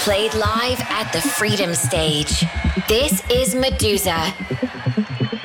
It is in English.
Played live at the Freedom Stage. This is Medusa.